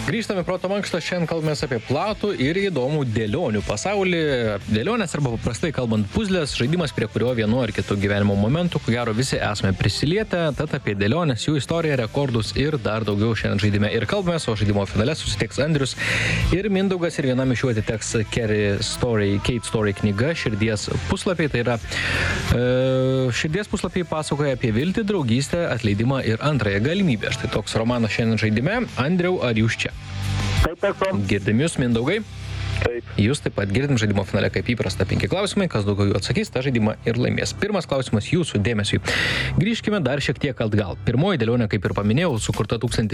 Grįžtame Proto mankštą, šiandien kalbamės apie platų ir įdomų dėlionių pasaulį. Dėlionės arba paprastai kalbant puzlės, žaidimas, prie kurio vienu ar kitu gyvenimo momentu, ko gero visi esame prisilietę, tad apie dėlionės, jų istoriją, rekordus ir dar daugiau šiandien žaidime ir kalbamės, o žaidimo finale susitiks Andrius ir Mindaugas ir vienam iš jų atiteks Kate Story knyga Širdies puslapiai. Tai yra Širdies puslapiai pasakoja apie viltį, draugystę, atleidimą ir antrąją galimybę. Štai toks romanas šiandien žaidime. Andriau, ar jūs čia? Taip, esu. Girdim jūs, Mindaugai? Taip. Jūs taip pat girdim žaidimo finale kaip įprasta 5 klausimai, kas daugiau jų atsakys, tą žaidimą ir laimės. Pirmas klausimas jūsų dėmesiui. Grįžkime dar šiek tiek atgal. Pirmoji dėlionė, kaip ir paminėjau, sukurta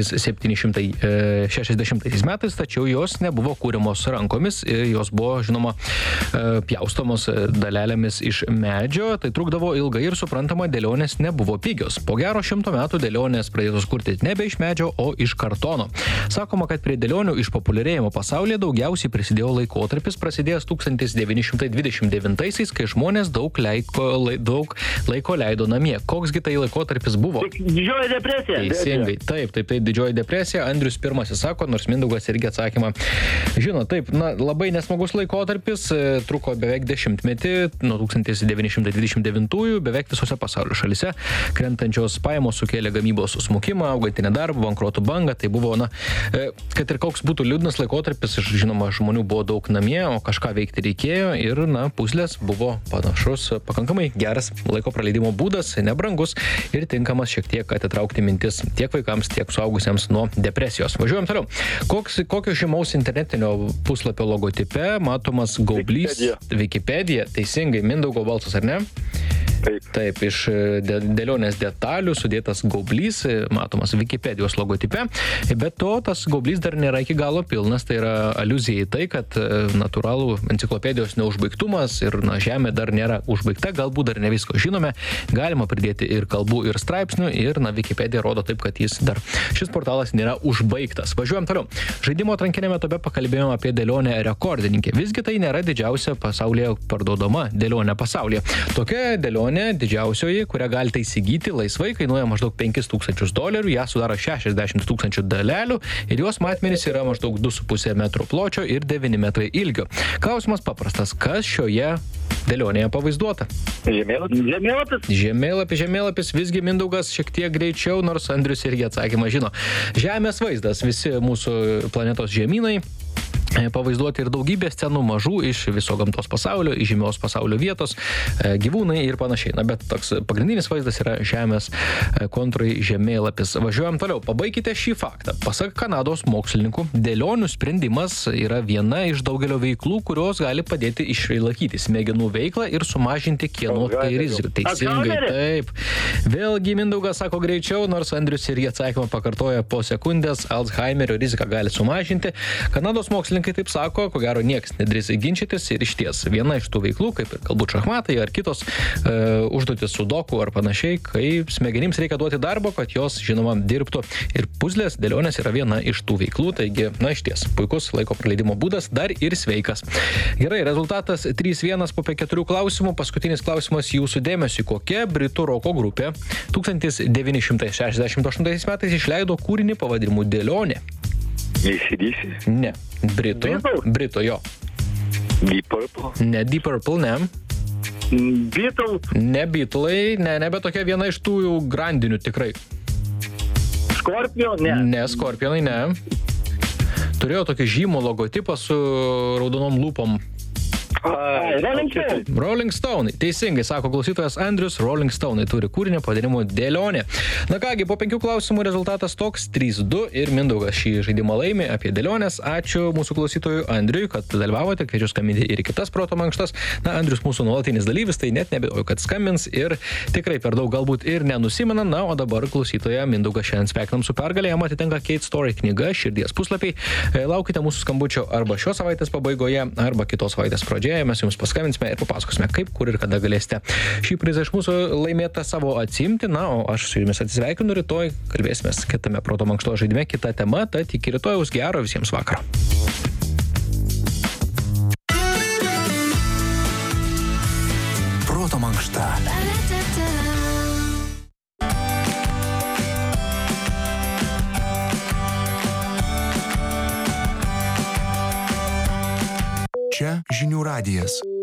1760 metais, tačiau jos nebuvo kūriamos rankomis, jos buvo, žinoma, pjaustomos dalelėmis iš medžio, tai trukdavo ilgai ir suprantama, dėlionės nebuvo pigios. Po gero 100 metų dėlionės pradėtos kurti nebe iš medžio, o iš kartono. Sakoma, kad prie dėlionių išpopuliarėjimo pasaulyje daugiausiai prisidėjo laikotarpis prasidėjęs 1929-aisiais, kai žmonės daug laiko leido namie. Koksgi tai laikotarpis buvo? Didžioji depresija. Teisingai, taip, didžioji depresija. Andrius pirmasis sako, nors Mindaugas irgi atsakymą žino. Taip, labai nesmagus laikotarpis, truko beveik 10 metį, nuo 1929 beveik visose pasaulio šalyse. Krentančios pajamos sukėlė gamybos smukimą, augantį nedarbą, bankrotų bangą. Tai buvo, kad ir koks būtų liūdnas laikotarpis, žinoma, žmonių buvo daug namie, o kažką veikti reikėjo ir, puzlės buvo panašus, pakankamai geras laiko praleidimo būdas, nebrangus ir tinkamas šiek tiek atitraukti mintis tiek vaikams, tiek suaugusiems nuo depresijos. Važiuojam toliau. Kokio žymaus internetinio puslapio logotipe matomas gaublys? Wikipedia. Teisingai, Mindaugo balsas, ar ne? Taip, iš dėlionės detalių sudėtas gaublys, matomas Wikipedijos logotipe, bet to tas gaublys dar nėra iki galo pilnas, tai yra aliuzija į tai, kad natūralų enciklopedijos neužbaigtumas ir žemė dar nėra užbaigta, galbūt dar ne visko žinome, galima pridėti ir kalbų, ir straipsnių, ir Wikipedija rodo taip, kad šis portalas nėra užbaigtas. Važiuojam toliau. Žaidimo atrankinėme etape pakalbėjome apie dėlionę rekordininkę. Visgi tai nėra didžiausia pasaulyje parduodama dėlionė pasaulyje. Tokia dėlionė didžiausioji, kurią galite įsigyti laisvai, kainuoja maždaug $5,000, ją sudaro 60 000 dalelių ir jos matmenys yra maždaug 2,5 metro pločio ir 9 metrai ilgio. Klausimas paprastas, kas šioje dėlionėje pavaizduota? Žemėlapis, visgi Mindaugas šiek tiek greičiau, nors Andrius irgi atsakymą žino. Žemės vaizdas, visi mūsų planetos žemynai pavaizduoti ir daugybė scenų mažų iš viso gamtos pasaulio, iš žymios pasaulio vietos, gyvūnai ir panašiai. Bet toks pagrindinis vaizdas yra žemės kontūrai žemėlapis. Važiuojam toliau. Pabaikite šį faktą. Pasak Kanados mokslininkų, dėlionių sprendimas yra viena iš daugelio veiklų, kurios gali padėti išlaikyti smegenų veiklą ir sumažinti kieno tai riziką. Teisingai, taip. Vėlgi Mindaugas sako greičiau, nors Andrius irgi atsakymą pakartoja po sekundės, Alzheimerio riziką gali sumažinti. Kanados mokslininkai taip sako, ko gero nieks nedrįs ginčytis ir išties viena iš tų veiklų, kaip ir galbūt šachmatai ar kitos užduotis sudoku ar panašiai, kai smegenims reikia duoti darbo, kad jos, žinoma, dirbtų. Ir puzlės dėlionės yra viena iš tų veiklų, taigi, išties, puikus laiko praleidimo būdas, dar ir sveikas. Gerai, rezultatas 3-1 po 4 klausimų. Paskutinis klausimas jūsų dėmesiui. Kokia britų roko grupė 1968 metais išleido kūrinį pavadinimu Dėlionė? AC/DC? Ne. Brito, jo. Deep Purple? Ne, Deep Purple, ne. Beatles? Ne Beatlai, ne, bet tokia viena iš tų jau grandinių tikrai. Scorpion? Ne. Ne, Scorpionai, ne. Turėjo tokį žymų logotipą su raudonom lūpom. Rolling Stone. Teisingai, sako klausytojas Andrius, Rolling Stone turi kūrinį pavadinimu Dėlionė. Na kągi, po 5 klausimų rezultatas toks 3-2 ir Mindaugas šį žaidimą laimi apie dėlionės. Ačiū mūsų klausytojui Andriui, kad dalyvavote, kviečiu skambinti ir kitas Proto mankštas. Andrius mūsų nuolatinis dalyvis, tai net nebejoju, kad skambins ir tikrai per daug galbūt ir nenusimena. O dabar klausytoja Mindaugas šiandien sveikinam su pergalė, jam atitenka Kate Story knyga Širdies puslapiai. Laukite mūsų skambučio arba šios savaitės pabaigoje, arba kitos savaitės pradžioje. Mes jums paskambinsime ir papasakosime, kaip, kur ir kada galėsite šį prizą iš mūsų laimėtą savo atsimti. O aš su jumis atsisveikinu rytoj, kalbėsime kitame Proto mankšto žaidime, kita tema, tad iki rytojaus gero visiems vakaro. Proto mankšta. Čia žinių radijas.